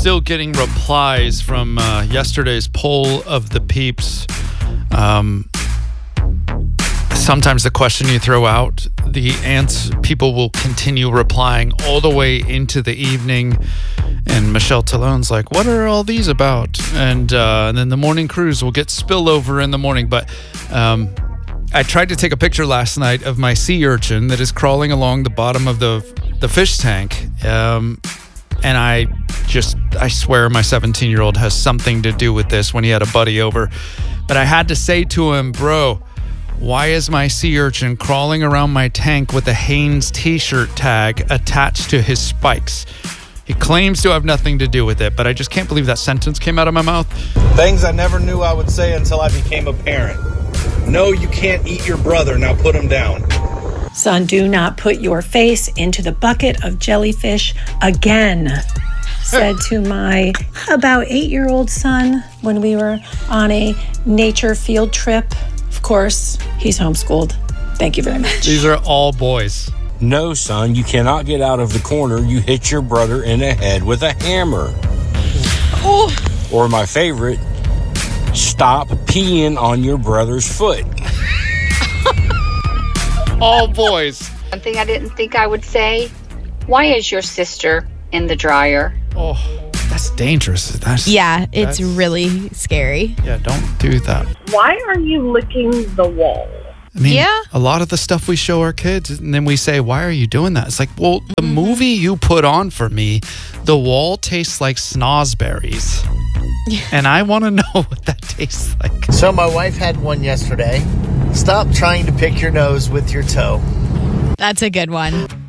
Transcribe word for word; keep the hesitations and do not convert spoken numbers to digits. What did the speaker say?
still getting replies from uh, yesterday's poll of the peeps. Um, sometimes the question you throw out, the ants, people will continue replying all the way into the evening. And Michelle Tallone's like, what are all these about? And, uh, and then the morning cruise will get spillover in the morning. But um, I tried to take a picture last night of my sea urchin that is crawling along the bottom of the the fish tank. Um, and I just, I swear my seventeen-year-old has something to do with this when he had a buddy over. But I had to say to him, bro, why is my sea urchin crawling around my tank with a Hanes t-shirt tag attached to his spikes? He claims to have nothing to do with it, but I just can't believe that sentence came out of my mouth. Things I never knew I would say until I became a parent. No, you can't eat your brother. Now put him down. Son, do not put your face into the bucket of jellyfish again, said to my about eight-year-old son when we were on a nature field trip. Of course, he's homeschooled. Thank you very much. These are all boys. No, son, you cannot get out of the corner. You hit your brother in the head with a hammer. Oh. Or my favorite, stop peeing on your brother's foot. All boys. One thing I didn't think I would say, why is your sister in the dryer? Oh, that's dangerous. That's, Yeah, it's that's, really scary. Yeah, don't do that. Why are you licking the wall? I mean, Yeah. a lot of the stuff we show our kids, and then we say, why are you doing that? It's like, well, the mm-hmm. movie you put on for me, the wall tastes like snozberries. Yeah. And I want to know what that tastes like. So my wife had one yesterday. Stop trying to pick your nose with your toe. That's a good one.